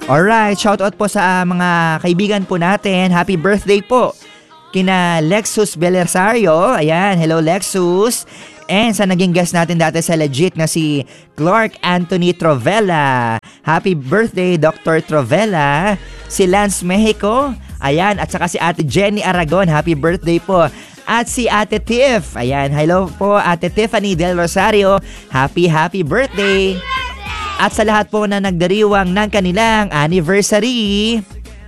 Alright, shoutout po sa mga kaibigan po natin. Happy birthday po kina Lexus Belesario. Ayan, hello Lexus. And sa naging guest natin dati sa Legit na si Clark Anthony Trovella. Happy birthday, Dr. Trovella. Si Lance Mexico. Ayan, at saka si Ate Jenny Aragon. Happy birthday po. At si Ate Tiff. Ayan, hello po Ate Tiffany Del Rosario. Happy birthday. At sa lahat po na nagdiriwang ng kanilang anniversary.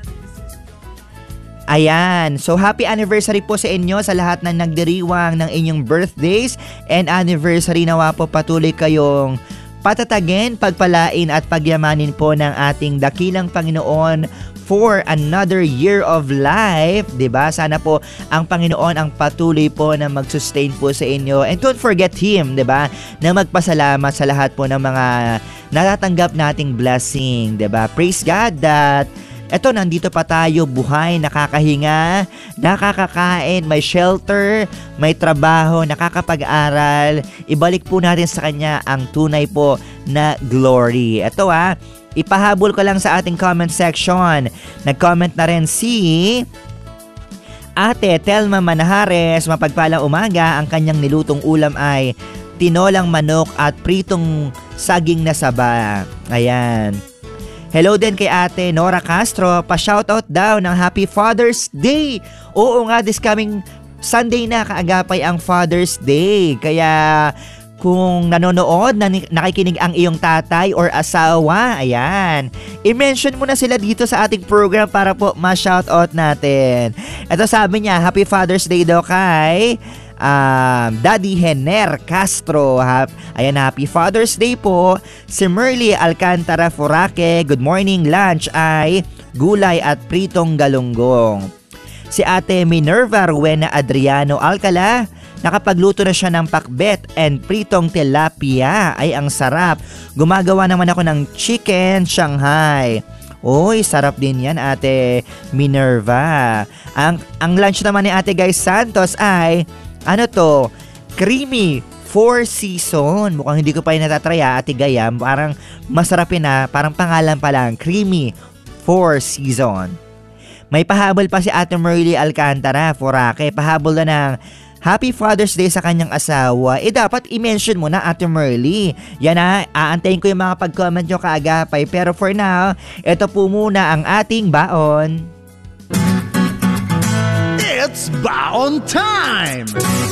Ayan, so happy anniversary po sa inyo sa lahat ng nagdiriwang ng inyong birthdays and anniversary. Nawa po patuloy kayong patatagin, pagpalain at pagyamanin po ng ating dakilang Panginoon for another year of life, 'di ba? Sana po ang Panginoon ang patuloy po na mag-sustain po sa inyo. And don't forget Him, 'di ba? Na magpasalamat sa lahat po ng mga natatanggap nating blessing, 'di ba? Praise God that eto, nandito pa tayo, buhay, nakakahinga, nakakakain, may shelter, may trabaho, nakakapag-aral. Ibalik po natin sa Kanya ang tunay po na glory. Eto ipahabol ko lang sa ating comment section. Nag-comment na rin si Ate Telma Manahares. Mapagpalang umaga, ang kanyang nilutong ulam ay tinolang manok at pritong saging na saba. Ayan. Hello din kay Ate Nora Castro. Pa-shoutout daw ng Happy Father's Day. Oo nga, this coming Sunday na kaagapay ang Father's Day. Kaya kung nanonood, nakikinig ang iyong tatay or asawa, ayan, i-mention mo na sila dito sa ating program para po ma-shoutout natin. Ito sabi niya, Happy Father's Day daw kay Daddy Hener Castro. Ayan, Happy Father's Day po. Si Merly Alcantara Furake, good morning, lunch ay gulay at pritong galunggong. Si Ate Minerva Ruena Adriano Alcala, nakapagluto na siya ng pakbet and pritong tilapia. Ay, ang sarap. Gumagawa naman ako ng chicken Shanghai. Uy, sarap din yan, Ate Minerva. Ang lunch naman ni Ate Guy Santos ay creamy Four Season. Mukhang hindi ko pa yung natatry, Ate Gaya. Parang masarap yun parang pangalan pa lang, Creamy Four Season. May pahabol pa si Ate Merly Alcantara Furake. Pahabol na ng Happy Father's Day sa kanyang asawa. Dapat i-mention mo na, Ate Merly. Yan aantayin ko yung mga pag-comment nyo kaagapay. Pero for now, ito po muna ang ating baon. It's baon time!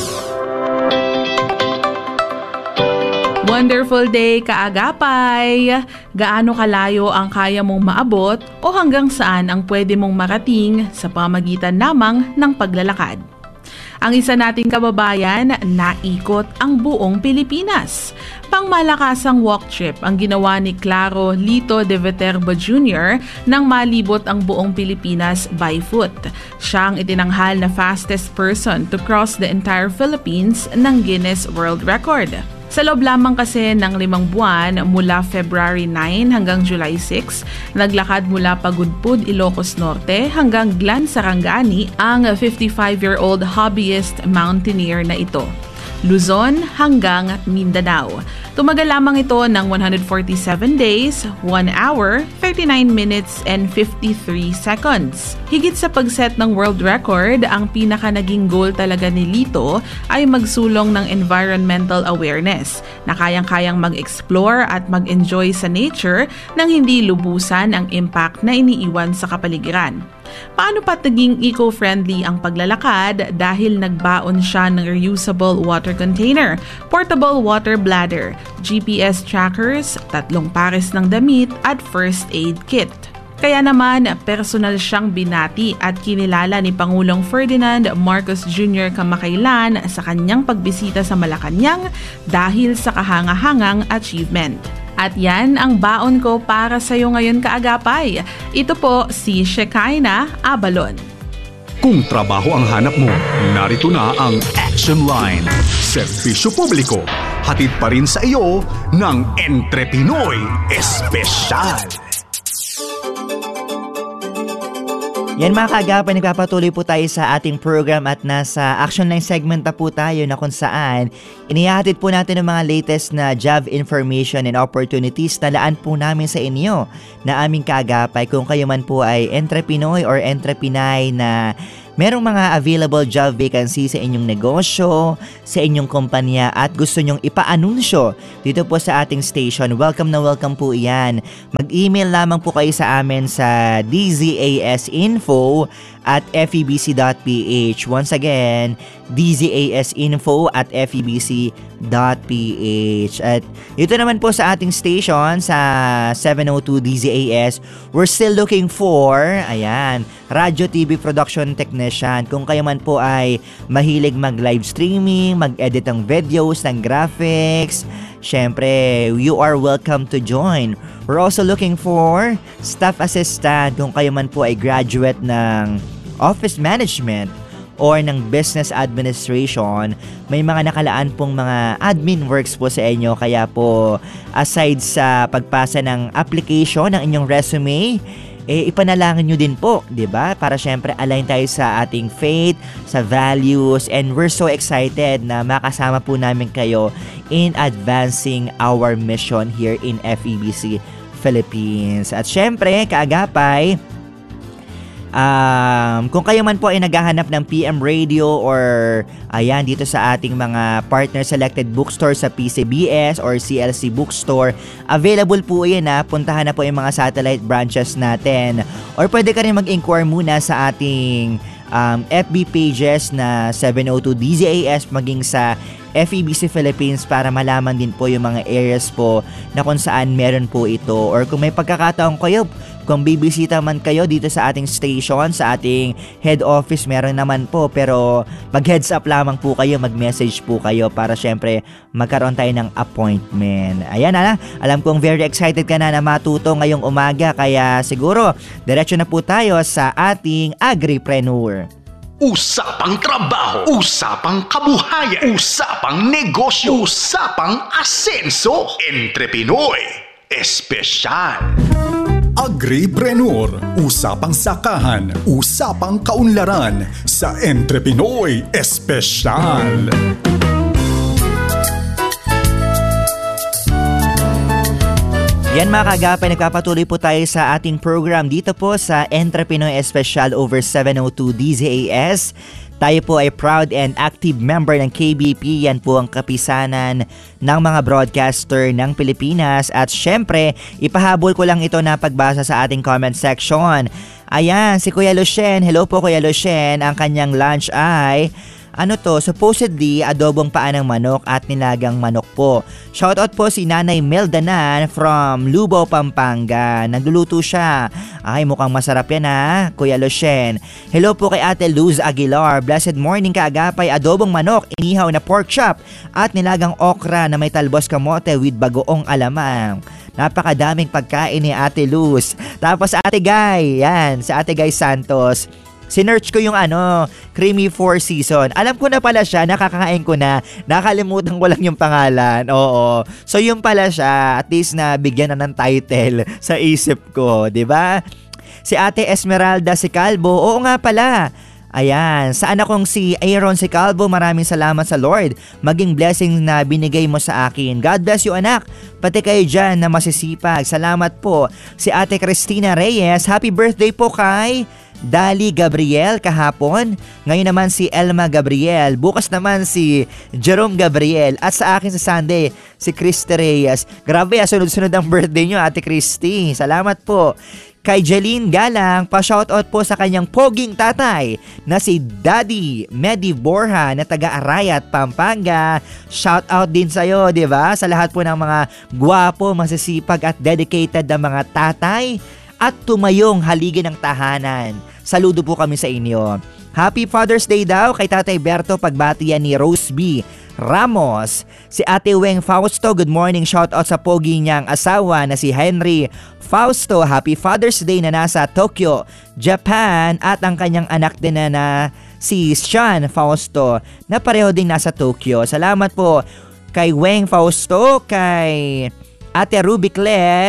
Wonderful day, kaagapay! Gaano kalayo ang kaya mong maabot o hanggang saan ang pwede mong marating sa pamagitan lamang ng paglalakad? Ang isa nating kababayan, naikot ang buong Pilipinas. Pangmalakasang walk trip ang ginawa ni Claro Lito de Viterbo Jr. nang malibot ang buong Pilipinas by foot. Siya ang itinanghal na fastest person to cross the entire Philippines ng Guinness World Record. Sa loob lamang kasi ng 5 buwan mula February 9 hanggang July 6, naglakad mula Pagudpud, Ilocos Norte hanggang Glan, Sarangani ang 55-year-old hobbyist mountaineer na ito. Luzon hanggang Mindanao. Tumagal lamang ito ng 147 days, 1 hour, 39 minutes, and 53 seconds. Higit sa pag-set ng world record, ang pinaka naging goal talaga ni Lito ay magsulong ng environmental awareness na kayang-kayang mag-explore at mag-enjoy sa nature nang hindi lubusan ang impact na iniiwan sa kapaligiran. Paano pa naging eco-friendly ang paglalakad? Dahil nagbaon siya ng reusable water container, portable water bladder, GPS trackers, 3 pares ng damit at first aid kit. Kaya naman, personal siyang binati at kinilala ni Pangulong Ferdinand Marcos Jr. kamakailan sa kanyang pagbisita sa Malacanang dahil sa kahangahangang achievement. At yan ang baon ko para sa iyo ngayon, kaagapay. Ito po si Shekinah Abalon. Kung trabaho ang hanap mo, narito na ang Action Line. Serbisyo publiko, hatid pa rin sa iyo ng Entre Pinoy Espesyal. Yan mga kaagapay, nagpapatuloy po tayo sa ating program at nasa Action Line segment na po tayo na kung saan inihahatid po natin ang mga latest na job information and opportunities na laan po namin sa inyo na aming kaagapay kung kayo man po ay entrepreneur or entreprenay na merong mga available job vacancy sa inyong negosyo, sa inyong kumpanya at gusto nyong ipa-anunsyo dito po sa ating station. Welcome na welcome po iyan. Mag-email lamang po kayo sa amin sa dzasinfo@febc.ph. Once again, dzasinfo@febc.ph. At ito naman po sa ating station sa 702 DZAS, we're still looking for, radio TV production technician. Kung kayo man po ay mahilig mag-live streaming, mag-edit ng videos, ng graphics, syempre, you are welcome to join. We're also looking for staff assistant. Kung kayo man po ay graduate ng office management or ng business administration, may mga nakalaan pong mga admin works po sa inyo. Kaya po, aside sa pagpasa ng application ng inyong resume, ipanalangin nyo din po, di ba? Para syempre align tayo sa ating faith, sa values, and we're so excited na makasama po namin kayo in advancing our mission here in FEBC Philippines. At syempre, kaagapay, kung kayo man po ay naghahanap ng PM Radio or dito sa ating mga partner selected bookstore sa PCBS or CLC Bookstore, available po yan puntahan na po yung mga satellite branches natin, or pwede ka rin mag-inquire muna sa ating FB pages na 702 DZAS maging sa FEBC Philippines para malaman din po yung mga areas po na kung saan meron po ito, or kung may pagkakataon kayo, kung bibisita man kayo dito sa ating station, sa ating head office, meron naman po, pero mag-heads up lamang po kayo, mag-message po kayo para syempre magkaroon tayo ng appointment. Ayan alam kong very excited ka na matuto ngayong umaga, kaya siguro diretso na po tayo sa ating Agripreneur. Usapang trabaho, usapang kabuhayan, usapang negosyo, usapang asenso, Entrepinoy Espesyal. Agripreneur, usapang sakahan, usapang kaunlaran sa Entrepinoy Espesyal. Yan mga kaagapay, nagpapatuloy po tayo sa ating program dito po sa Entrepinoy Espesyal over 702 DZAS. Tayo po ay proud and active member ng KBP. Yan po ang kapisanan ng mga broadcaster ng Pilipinas. At syempre, ipahabol ko lang ito na pagbasa sa ating comment section. Ayan, si Kuya Lucien. Hello po Kuya Lucien. Ang kanyang lunch ay supposedly adobong paa ng manok at nilagang manok po. Shoutout po si Nanay Meldanan from Lubao, Pampanga. Nagluluto siya. Ay, mukhang masarap yan Kuya Lucien. Hello po kay Ate Luz Aguilar. Blessed morning kaagapay. Adobong manok, inihaw na pork chop at nilagang okra na may talbos kamote with bagoong alamang. Napakadaming pagkain ni Ate Luz. Tapos Ate Guy, yan, si Ate Guy Santos. Sinearch ko yung Creamy Four Season. Alam ko na pala siya, nakakain ko na. Nakalimutan ko lang yung pangalan. Oo. So yun pala siya, at least na bigyan na ng title sa isip ko, 'di ba? Si Ate Esmeralda Sicalbo, oo nga pala. Ayan, sa anak kong si Aaron Sicalbo, maraming salamat sa Lord. Maging blessing na binigay mo sa akin. God bless you anak. Pati kayo dyan na masisipag. Salamat po. Si Ate Cristina Reyes, happy birthday po kay Dali Gabriel kahapon. Ngayon naman si Elma Gabriel. Bukas naman si Jerome Gabriel. At sa akin sa Sunday, si Christy Reyes. Grabe, sunod-sunod ang birthday nyo, Ate Christy. Salamat po. Kay Jeline Galang, pa-shoutout po sa kanyang poging tatay na si Daddy Medi Borja na taga-Arayat, Pampanga. Shoutout din sa'yo, di ba? Sa lahat po ng mga gwapo, masisipag at dedicated na mga tatay at tumayong haligi ng tahanan. Saludo po kami sa inyo. Happy Father's Day daw kay Tatay Berto, pagbatian ni Rose B. Ramos. Si Ate Weng Fausto, good morning, shoutout sa pogi niyang asawa na si Henry Fausto. Happy Father's Day na nasa Tokyo, Japan, at ang kanyang anak din na si Sean Fausto na pareho din nasa Tokyo. Salamat po kay Weng Fausto, kay Ate Ruby Clet.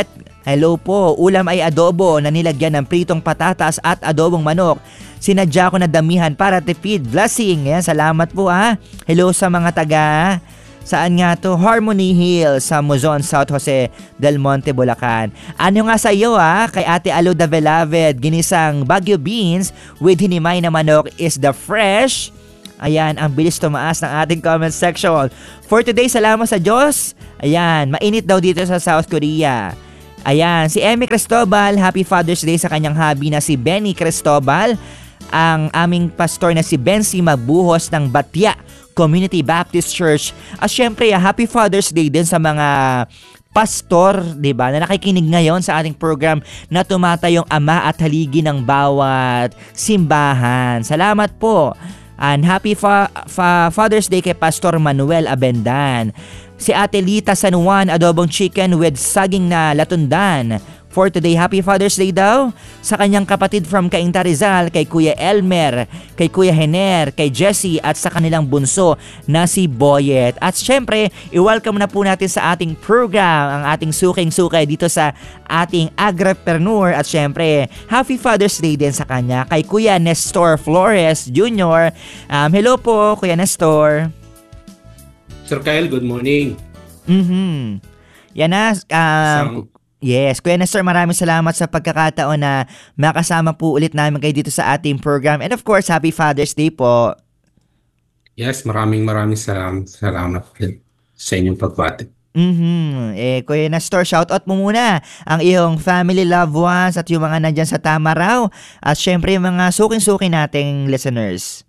Hello po, ulam ay adobo na nilagyan ng pritong patatas at adobong manok. Sinadya ko na damihan para tipid. Blessing. Ayan, salamat po Hello sa mga taga. Saan nga to? Harmony Hill sa Muzon, South Jose del Monte, Bulacan. Ano nga sa iyo kay Ate Alo the Beloved, ginisang Baguio beans with hinimay na manok is the fresh. Ayan, ang bilis tumaas ng ating comment section. For today, salamat sa Diyos. Ayan, mainit daw dito sa South Korea. Ayan, si Emmy Cristobal, Happy Father's Day sa kanyang hubby na si Benny Cristobal. Ang aming pastor na si Bensi Mabuhos ng Batya Community Baptist Church. At syempre, Happy Father's Day din sa mga pastor, 'di ba, na nakikinig ngayon sa ating program na tumatayong ama at haligi ng bawat simbahan. Salamat po. And happy Father's Day kay Pastor Manuel Abendan. Si Ate Lita San Juan, adobong chicken with saging na latundan. For today, happy Father's Day daw sa kanyang kapatid from Cainta Rizal, kay Kuya Elmer, kay Kuya Hener, kay Jessie at sa kanilang bunso na si Boyet. At syempre, i-welcome na po natin sa ating program ang ating suking-sukay dito sa ating agripreneur. At syempre, happy Father's Day din sa kanya kay Kuya Nestor Flores Jr. Hello po, Kuya Nestor. Sir Kyle, good morning. Yan na. Yes, Kuya Nestor, maraming salamat sa pagkakataon na makasama po ulit namin kayo dito sa ating program. And of course, happy Father's Day po. Yes, maraming salamat sa inyong pagbati. Kuya Nestor, shoutout mo muna ang iyong family, loved ones at yung mga nandyan sa Tamaraw. At syempre yung mga suking-suking nating listeners.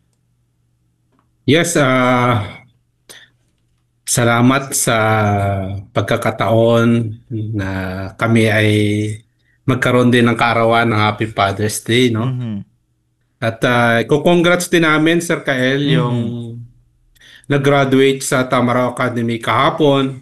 Yes, salamat sa pagkakataon na kami ay magkaroon din ng kaarawan ng Happy Father's Day, no? At congrats din namin, Sir Kael, yung nag-graduate sa Tamaraw Academy kahapon.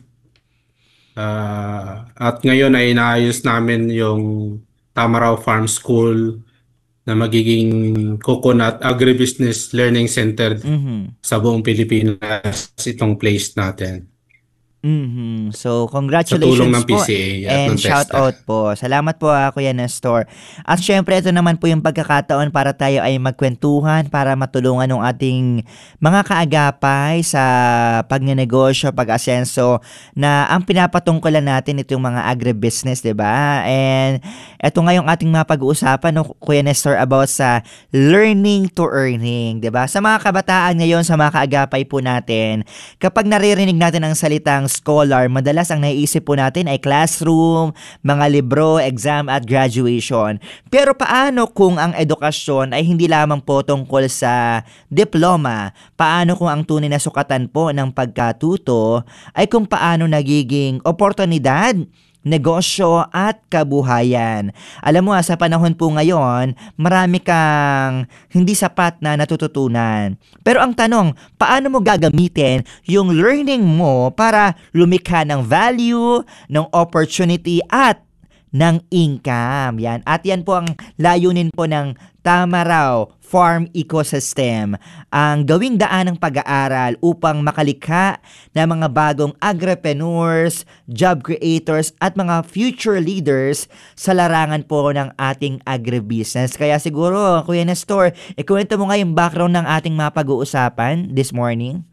At ngayon ay inaayos namin yung Tamaraw Farm School na magiging Coconut Agribusiness Learning Center sa buong Pilipinas, itong place natin. So, congratulations sa tulong ng po PCA at and ng shout TESTA. out po. Salamat po Kuya Nestor. At syempre, ito naman po yung pagkakataon para tayo ay magkwentuhan para matulungan ng ating mga kaagapay sa pagnenegosyo, pag-asenso na ang pinapatungkulan natin itong mga agribusiness, diba? And ito nga yung ating mga pag-uusapan, no, Kuya Nestor, about sa learning to earning, diba? Sa mga kabataan ngayon, sa mga kaagapay po natin, kapag naririnig natin ang salitang scholar, madalas ang naiisip po natin ay classroom, mga libro, exam at graduation. Pero paano kung ang edukasyon ay hindi lamang po tungkol sa diploma? Paano kung ang tunay na sukatan po ng pagkatuto ay kung paano nagiging oportunidad, negosyo at kabuhayan? Alam mo sa panahon po ngayon, marami kang hindi sapat na natututunan. Pero ang tanong, paano mo gagamitin yung learning mo para lumikha ng value, ng opportunity at ng income? Yan. At yan po ang layunin po ng Tamaraw Farm Ecosystem, ang gawing daan ng pag-aaral upang makalikha ng mga bagong agripreneurs, job creators at mga future leaders sa larangan po ng ating agribusiness. Kaya siguro, Kuya Nestor, ikwento mo nga yung background ng ating mga pag-uusapan this morning.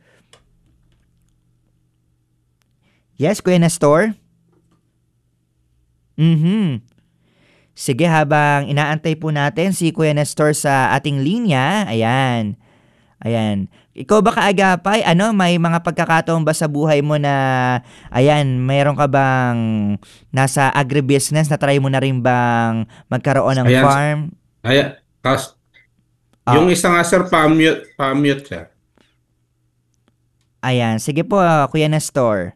Yes, Kuya Nestor? Sige, habang inaantay po natin si Kuya Nestor sa ating linya, ayan. Ikaw ba kaagapay? May mga pagkakataon ba sa buhay mo na, mayroon ka bang nasa agribusiness na try mo na rin bang magkaroon ng farm? Yung isa nga, sir, pa-mute, sir. Ayan, sige po, Kuya Nestor.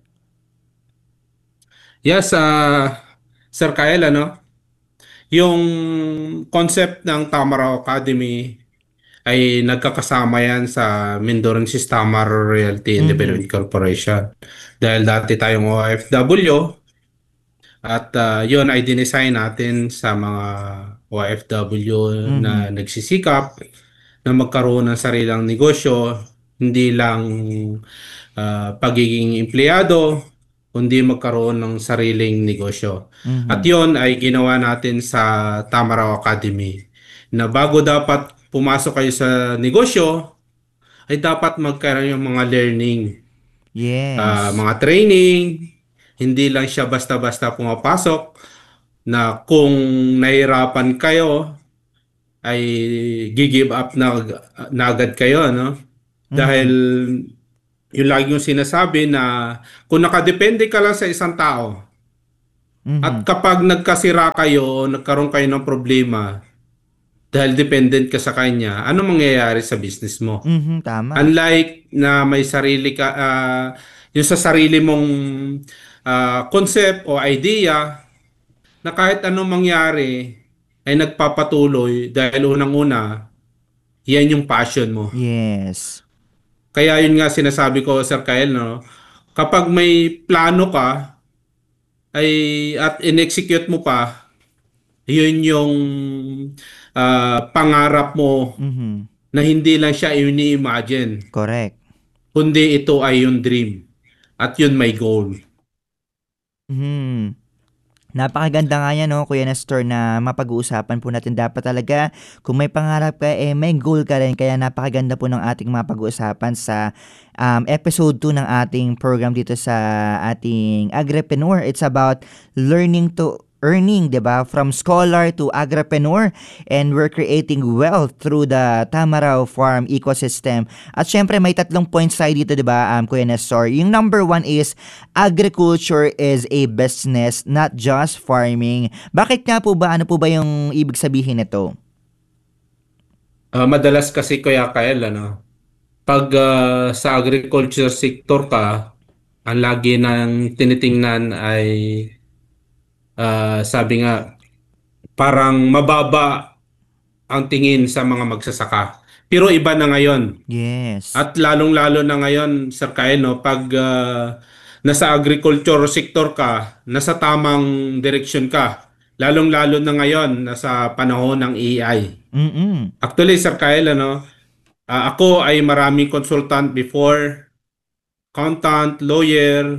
Yes, Sir Kyle, yung concept ng Tamaraw Academy ay nagkakasama yan sa Mindorensis Tamaraw Realty and Development Corporation. Dahil dati tayong OFW at yun ay dinesign natin sa mga OFW na nagsisikap na magkaroon ng sarilang negosyo, hindi lang pagiging empleyado, kundi magkaroon ng sariling negosyo. At Mhm. yon ay ginawa natin sa Tamaraw Academy na bago dapat pumasok kayo sa negosyo, ay dapat magkaroon yung mga learning, Yes. mga training, hindi lang siya basta-basta pumapasok na kung nahirapan kayo ay give up na agad kayo, no? Dahil Mhm. yung lagi yung sinasabi na kung nakadepende ka lang sa isang tao at Mhm. kapag nagkasira kayo o nagkaroon kayo ng problema dahil dependent ka sa kanya, ano mangyayari sa business mo? Mhm, tama. Unlike na may sarili ka, yung sa sarili mong concept o idea na kahit anong mangyari ay nagpapatuloy dahil unang-una, yan yung passion mo. Yes. Kaya yun nga sinasabi ko, Sir Kyle, no? Kapag may plano ka ay at in-execute mo pa, yun yung pangarap mo Mhm. na hindi lang siya ini-imagine, Correct. kundi ito ay yung dream at yun may goal. Mhm. Napakaganda nga yan, no, Kuya Nestor, na mapag-uusapan po natin. Dapat talaga, kung may pangarap ka, may goal ka rin. Kaya napakaganda po ng ating mapag-uusapan sa episode 2 ng ating program dito sa ating Agripreneur. It's about learning to earning, 'di ba? From scholar to agripreneur, and we're creating wealth through the Tamaraw Farm ecosystem. At syempre may tatlong points tayo dito, 'di ba? Kuya Nestor. Yung number 1 is agriculture is a business, not just farming. Bakit nga po ba? Ano po ba yung ibig sabihin nito? Madalas kasi Kuya Kyle, ano, pag sa agriculture sector ka, ang lagi nang tinitingnan ay sabi nga parang mababa ang tingin sa mga magsasaka. Pero iba na ngayon. Yes. At lalong-lalo na ngayon, Sir Kyle, no, pag nasa agriculture sector ka, nasa tamang direksyon ka. Lalong-lalo na ngayon, nasa panahon ng AI. Mm-mm. Actually, Sir Kyle, ano, ako ay maraming consultant before, accountant, lawyer,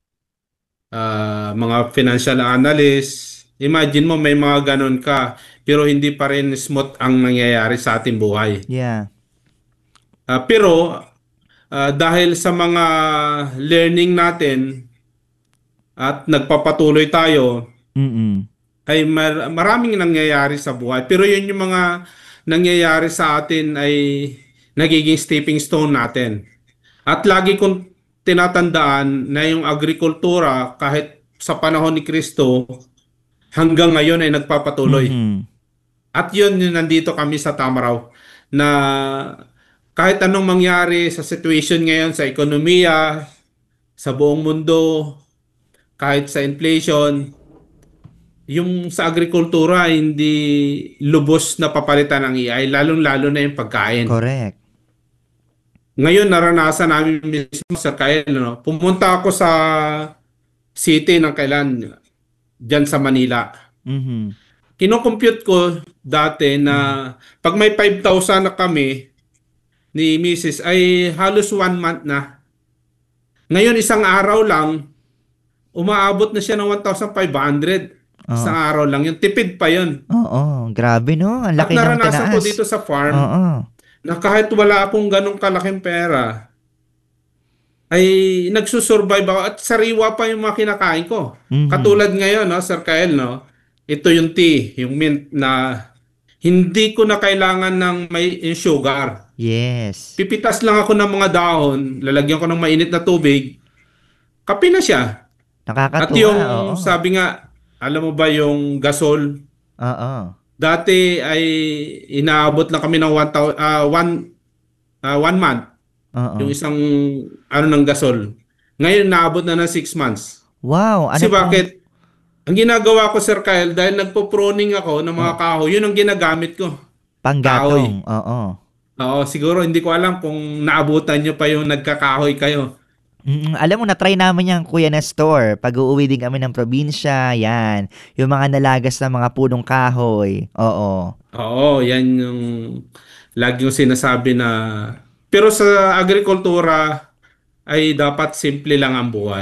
mga financial analyst. Imagine mo may mga ganun ka, pero hindi pa rin smooth ang nangyayari sa ating buhay. Yeah. Pero dahil sa mga learning natin at nagpapatuloy tayo, Mm-mm. ay maraming nangyayari sa buhay. Pero yun yung mga nangyayari sa atin ay nagiging stepping stone natin. At lagi kong tinatandaan na yung agrikultura kahit sa panahon ni Kristo hanggang ngayon ay nagpapatuloy. Mhm. At yun yung nandito kami sa Tamaraw na kahit anong mangyari sa situation ngayon sa ekonomiya, sa buong mundo, kahit sa inflation, yung sa agrikultura hindi lubos na papalitan ng AI, lalong-lalo na yung pagkain. Correct. Ngayon naranasan namin mismo sa Kyle, no? Pumunta ako sa city ng kailan, dyan sa Manila. Mhm. Kino-compute ko dati na pag may 5,000 na kami ni Mrs. ay halos 1 month na. Ngayon isang araw lang, umaabot na siya ng 1,500. Isang Oo. araw lang. Yung tipid pa yun. Oo. Grabe, no? Ang At laki ng naranasan ko tinaas. dito sa farm Oo. na kahit wala akong ganong kalaking pera, ay nagsusurvive ako at sariwa pa yung mga kinakain ko. Mhm. Katulad ngayon, no, Sir Kael, no? Ito yung tea, yung mint na hindi ko na kailangan ng may yung sugar. Yes. Pipitas lang ako ng mga dahon, lalagyan ko ng mainit na tubig, kape na siya. At Nakakatuwa, yung oo. sabi nga, alam mo ba yung gasol, Oo. dati ay inaabot lang kami ng 1 month. Oo. Yung isang ano ng gasol. Ngayon naabot na ng 6 months. Wow, ano Kasi pong bakit? Ang ginagawa ko, Sir Kyle, dahil nagpo-pruning ako ng mga oh, kahoy, yun ang ginagamit ko. panggatong? Kahoy. Oo. Oo, siguro hindi ko alam kung naabutan nyo pa yung nagkakahoy kayo. Alam mo, na-try namin yung Kuya Nestor. Pag-uuwi din kami ng probinsya, yan. Yung mga nalagas na mga punong kahoy. Oo. Oo, yan yung lagi yung sinasabi na... Pero sa agrikultura ay dapat simple lang ang buhay.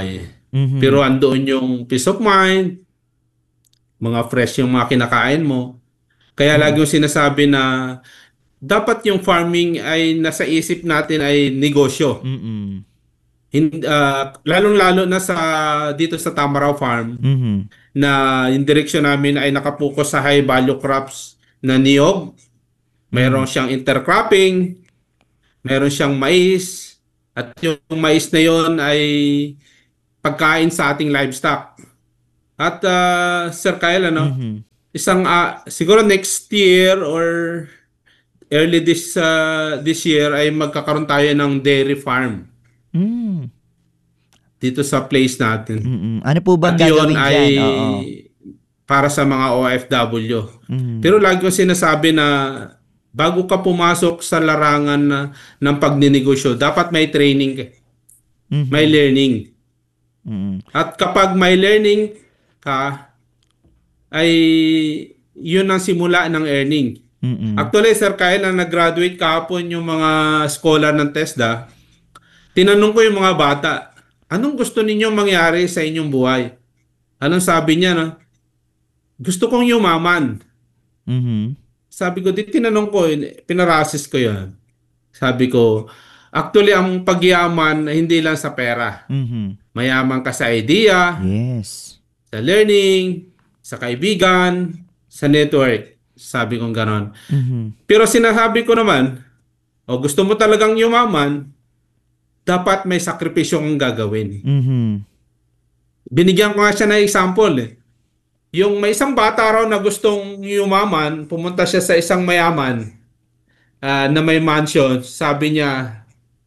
Mhm. Pero andoon yung peace of mind, mga fresh yung mga kinakain mo. Kaya Mm. lagi yung sinasabi na dapat yung farming ay nasa isip natin ay negosyo. Mm. Lalong-lalo na sa dito sa Tamaraw Farm Mhm. na yung direksyon namin ay nakapokus sa high value crops na niyog. Mayroon Mhm. siyang intercropping, mayroon siyang mais, at yung mais na yon ay pagkain sa ating livestock. At Sir Kyle, Mhm. siguro next year or early this year ay magkakaroon tayo ng dairy farm Mm. dito sa place natin. Mm. Ano po bang At yun gagawin ay diyan? Oo. para sa mga OFW. Mhm. Pero lagi ko sinasabi na bago ka pumasok sa larangan ng pagninegosyo, dapat may training ka, may Mhm. learning. Mm. At kapag may learning ka, ay yun ang simula ng earning. Mm. Actually, Sir Kyle, na nag-graduate kahapon yung mga scholar ng TESDA, tinanong ko yung mga bata, anong gusto ninyong mangyari sa inyong buhay? Anong sabi niya, no? Gusto kong yumaman. Mhm. Sabi ko, tinanong ko, pinarasis ko yan. Sabi ko, actually, ang pagyaman hindi lang sa pera. Mhm. Mayaman ka sa idea, Yes. sa learning, sa kaibigan, sa network. Sabi kong ganon. Mhm. Pero sinasabi ko naman, o gusto mo talagang yumaman, dapat may sakripisyo kang gagawin. Mhm. Binigyan ko nga siya ng example. Yung may isang bata raw na gustong yumaman, pumunta siya sa isang mayaman na may mansion. Sabi niya,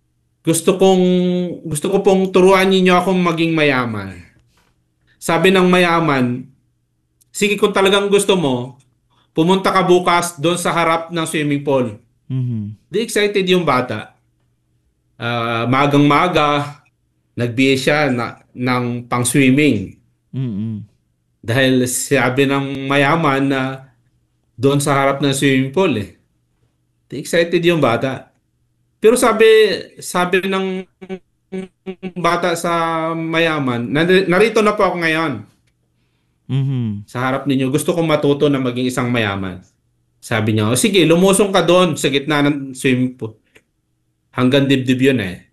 gusto ko pong turuan niyo akong maging mayaman. Sabi ng mayaman, sige kung talagang gusto mo, pumunta ka bukas doon sa harap ng swimming pool. Mhm. Di excited yung bata. Magang-maga, nagbihis siya ng pang-swimming. Mm. Dahil sabi ng mayaman na doon sa harap ng swimming pool eh. Di excited yung bata. Pero sabi ng bata sa mayaman, narito na po ako ngayon Mhm. sa harap ninyo. Gusto kong matuto na maging isang mayaman. Sabi niya, o sige, lumusong ka doon sa gitna ng swimming pool. Hanggang dibdib yun eh.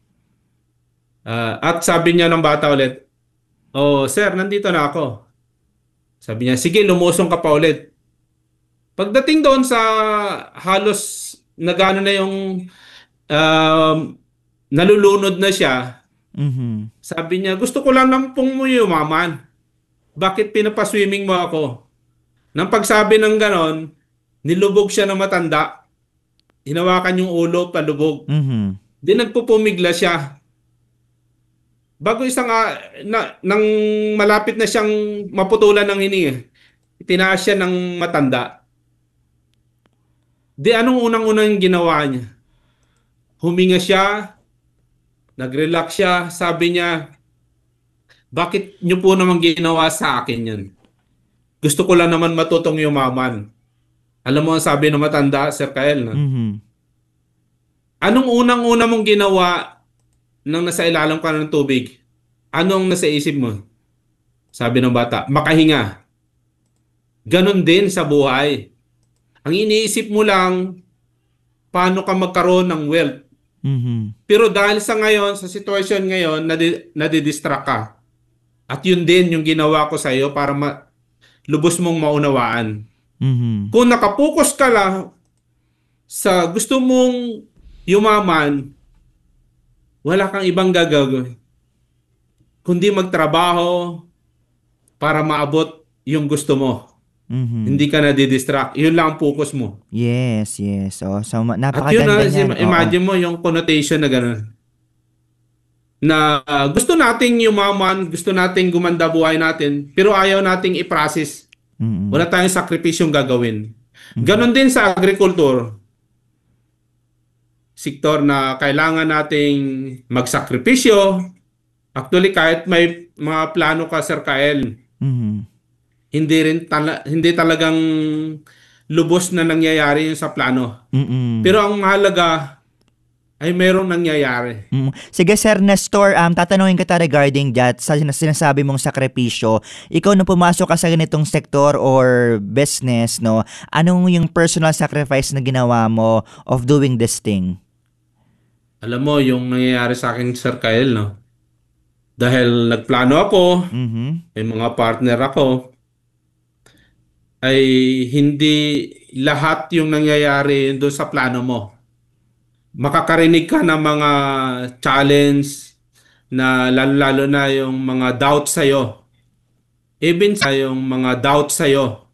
At sabi niya ng bata ulit, oh sir, nandito na ako. Sabi niya, sige, lumusong ka pa ulit. Pagdating doon sa halos nagano na yung um, nalulunod na siya, Mhm. sabi niya, gusto ko lang ng pong mo yumaman. Bakit pinapaswimming mo ako? Nang pagsabi ng ganon, nilubog siya ng matanda. Hinawakan yung ulo, palubog. Mhm. Di nagpupumigla siya. Bago nang malapit na siyang maputulan ng hininga, itinaas siya ng matanda. Di anong unang-unang ginawa niya? Huminga siya, nag-relax siya, sabi niya, bakit niyo po naman ginawa sa akin yun? Gusto ko lang naman matutong yumaman. Alam mo ang sabi ng matanda, Sir Kael, no? Mhm. Anong unang-una mong ginawa nang nasa ilalim ka ng tubig? Anong nasa isip mo? Sabi ng bata, makahinga. Ganon din sa buhay. Ang iniisip mo lang, paano ka magkaroon ng wealth. Mhm. Pero dahil sa ngayon, sa sitwasyon ngayon, nadidistract ka. At yun din yung ginawa ko sa iyo para lubos mong maunawaan. Mhm. Kung nakapokus ka lang sa gusto mong yumaman, wala kang ibang gagawin kundi magtrabaho para maabot yung gusto mo. Mhm. Hindi ka nadidistract. Yun lang ang focus mo. Yes, yes. Oh, so At yun napakaganda niyan. Oo. imagine mo yung connotation na gano'n. Na gusto nating yumaman, gusto nating gumanda buhay natin, pero ayaw nating i-process. Mhm. Wala tayong sakripisyong gagawin. Ganon din sa agriculture. Sektor na kailangan nating magsakripisyo. Actually, kahit may mga plano ka, Sir Kael, Mhm. hindi talagang lubos na nangyayari yun sa plano. Mhm. Pero ang mahalaga ay merong nangyayari. Sige Sir Nestor, tatanungin kita regarding that sa sinasabi mong sakripisyo. Ikaw nung pumasok ka sa ganitong sektor or business, no, anong yung personal sacrifice na ginawa mo of doing this thing? Alam mo, yung nangyayari sa akin, Sir Kyle, no? Dahil nagplano ako, may mga partner ako, ay hindi lahat yung nangyayari doon sa plano mo. Makakarinig ka ng mga challenge na lalo-lalo na yung mga doubt sa'yo. Even sa yung mga doubt sa'yo.